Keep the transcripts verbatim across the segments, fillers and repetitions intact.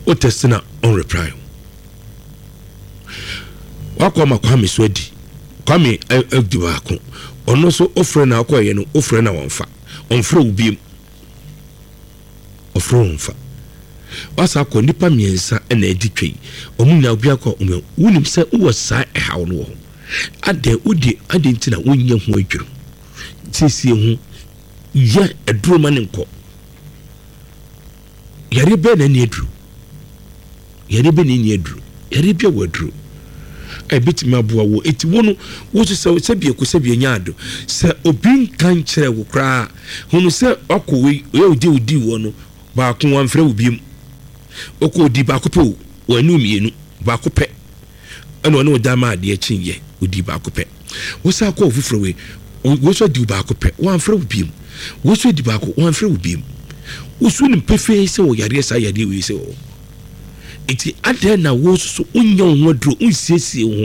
o test na on reply wakọ ma Kwame so adi Kwame adi baako ono so ofre na akọ ye no ofre na wonfa onfre ubiem ofre wonfa wasa akọ nipa miensa na adi twei omu nya obi akọ omu wunim se wo sa ehaw no ho ade udi ade ntina wonye ho adwuru tisi ho ya aduro ma ne nko yare be na ni aduru yare be ni aduru yare be waduru e bitima aboa wo eti wono wo se se bie ko se bie nyaado se obi kan kire wo kra hunu se akowe ye odi odi wo no ba ko wan frɛ wo biem oko odi ba ko pe wo anu mienu ba ko pe ana ono da ma ade chinye odi ba ko pe wo sa ko ofufro we wo so di ba ko pe wan frɛ wo biem wo so di ba ko wan frɛ wo biem wo so ni pefe se wo yare sa yare we se wo iti ade na wo so unya wo dro unsiesie wo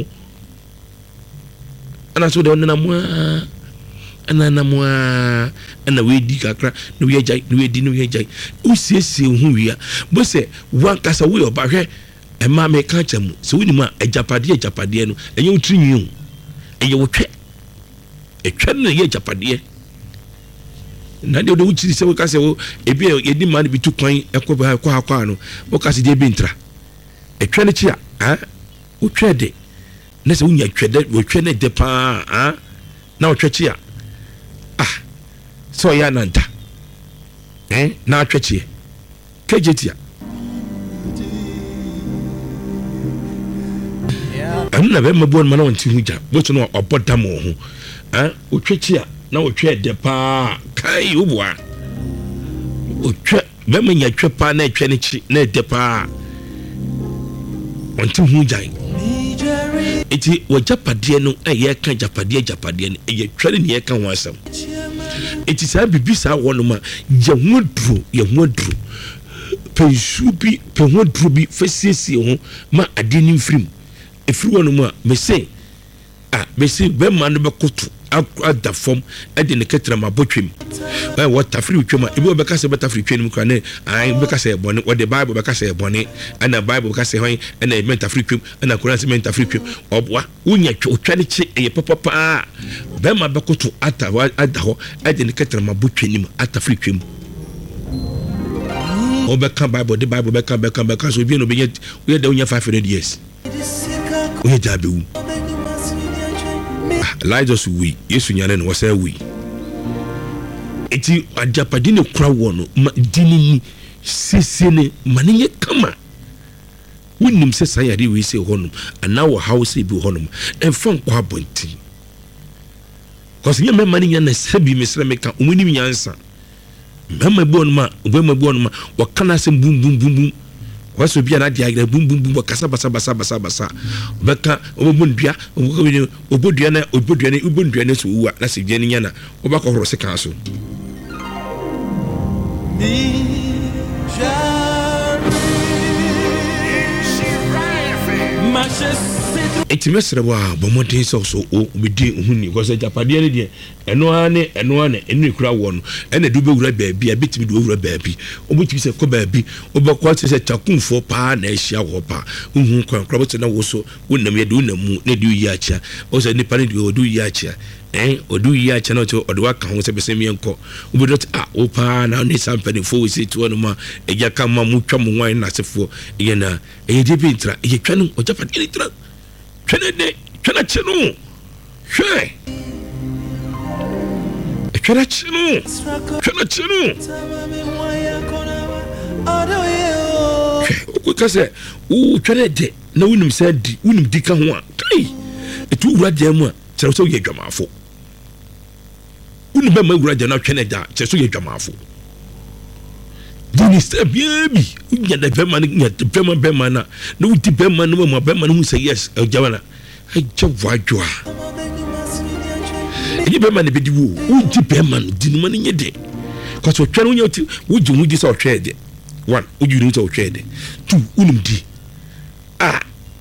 ana so de na mo ana na mo ana we di kakra no we jai no we di no we jai unsiesie wo wia bo se wan kasa we obahwe e ma me ka chamu se woni ma ajapade ajapade no enye utrinyi o enye wo twe e twe no ye ajapade na de wo chiri se wo kasa wo ebi ye di man bi tu kwan ekwa kwa kwa no wo kasa de bi ntra etwe ne chia ha wo twe de na se wonya twe de wo twe ne de pa ha na wo twe chia ah so ya nanta eh na twe chia kejetia amna be mabo na won ti huja bo to no obodam ho ha wo twe chia na wo twe de pa kai wo boa wo twe be manya twe pa na twe ne chi na de pa wanti hu jan eti wo japade no eye kan japade japade no eye twere ne ye kan ho asam eti sa bibi sa wono ma ye hodru ye hodru pensu bi pe hodru bi fesiesie ho ma ade ni mfrim efiri wono ma me say ah me say be man be kotu ada form ade ne ketra ma botwem eh water free twema ebi obeka se better free twem kwa ne ai beka se bone what the bible beka se bone and the bible beka se hwan and the mental free twem and the Quran se mental free twem obwa unya twani chi eye papa be ma bekoto ata ada ho ade ne ketra ma botwem ata free twem obeka bible the bible beka beka beka so bi no be we de unya five hundred years unya jabewu Elijah we yesu nyane no wasa we eti ajapade ne kura wo no dinini sesene manenye kama wonim se sayare we se honum ana wo house bi honum enfan kwa bonti cause nyame manenya na sabi mesra meka umunim nyansa mama bi onuma obema bi onuma wakana se bum bum bum bum waso bia na dia bum bum bum kasa basa basa basa basa beka obondua obodua na obodua na obondua na so uwa na se bia ni nyana obakọ horo se kan so eti mesre wa bomodin so so o bedi ohuni ko se japade ne de eno ane eno ane enu kura wo no ena du be wura baabi abetimi du wura baabi obetimi se ko baabi obekwa se takunfo pa na ehia wo pa ohun kwan kura bote na wo so wonnam ye du namu na du yi acha o se nipa ne du du yi acha eh odu yi acha na o de waka ho se be se mi enko obedot ah o pa na ne sampani fo we se tu no ma eja ka ma mu twa mu wan na sefo ye na e de bi ntra e twa no o japade ne tra twene de twene chenu hwe twene chenu twene chenu o ko se o twene de na wunim se di wunim di ka ho a kai etu wura de mu a kire so ye dwamafo wunim be ma wura de na twene da kire so ye dwamafo dini se baby unya da bema ni nya bema bema na no di bema no ma bema no hu say yes jawana ai jawajwa e bema ni bedi wo u di bema no di no ma ni de ko so twere unya ti wo ji hu di so twere de one u ji hu so twere de two unum di ah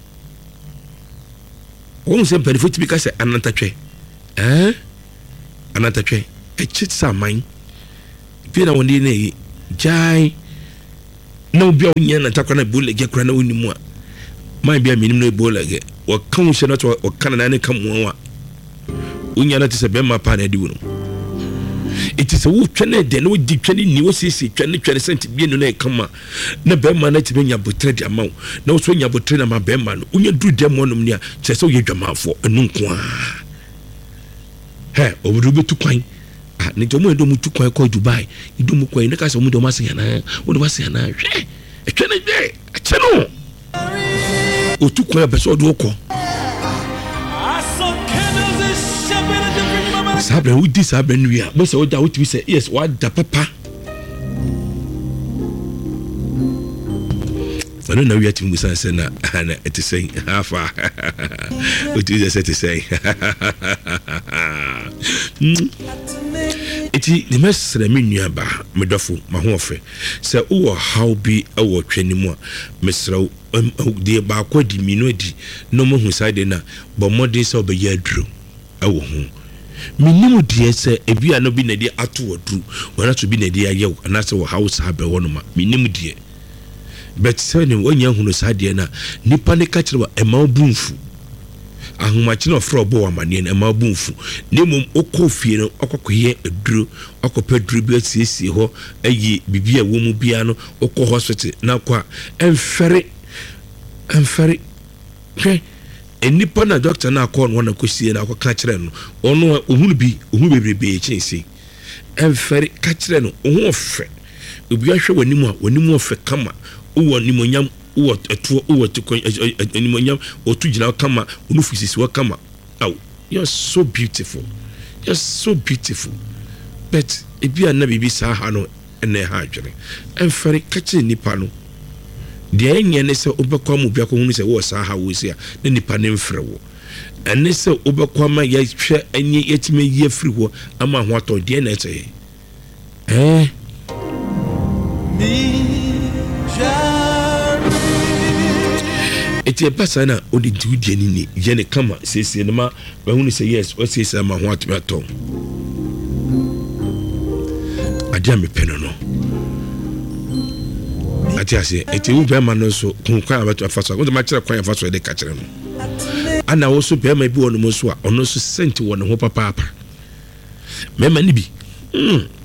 won se perifo ti bi ka se ananta twe eh ananta twe e chit sa man bi na won di na yi jai na obi a wonya na takwa na bole ge kura na wonimu a man bia minim na bole ge wo kan hye na to wo kan na ne kam wo a wonya na te se be ma pa na di wo no it is a wo twene de no di twene ni wo sisi twene twene senti bi no na kama na be ma na ti benya botre di amaw na wo so nya botre na ma be ma no wonya duru dem wonum ni a che se wo ye dwamafo enu nko a he obudu betu kwan ah ne jomo edo mutu kwan ko Dubai edo mu kwan ne ka se mu do masen na wo do masen na hwe e twene de a che no otu kwan be so do ko sabe wo di sabe nuya bo se wo da wo ti se yes wa da papa I don't know yet in Musa Sena and it is saying half what is it to say? It is the mess the menu ba medofu mahofe say oh how be a watch anymore Mister de ba kwadi minodi no mo hu side na but more days of the year drew awo hu minimu die se ebia no bi na die ato wadru wana to bi na die ayew anase wo house ha be wonoma minimu die but say ne wonya hu no sade na nipa ne ka kire wa ema bunfu ahomachi no fro bo amane na ema bunfu nemum okofie no okokoye eduru okopeduru bi asiesie ho ayi bibia wo mu bia no okọ hospital na kwa emfere emfere hwe enipa na doctor na akọ no na kosie na akọ ka kire no ono ohunu bi ohunu bebrebe chensi emfere ka kire no ohun ofe obi ahwe wanimu a wanimu ofe kama uwo nimonyam uwo etuo uwo tukon nimonyam otu gina kama unufisisi wa kama aw you're so beautiful you're so beautiful but ebi na bibi sa ha no ene ha adwere emfere ka kire nipa no de enye ne se obekwa mu bia ko hunu se wo sa ha wo se a ne nipa ne mfre wo ene se obekwa ma ya hwe enye yetime ye firi wo ama ho ato de na eche eh eti epasa na odi dudi ni ni je ne kama sese ne ma ba hunu se yes o sese ma ho ato ato adia me peno no ati ase eti u be ma no so kun kwa abato afaso ko ma kire kwa afaso de ka kire no ana wo so be ma bi wono mo so a ono so senti wono ho papa papa me ma ni bi mm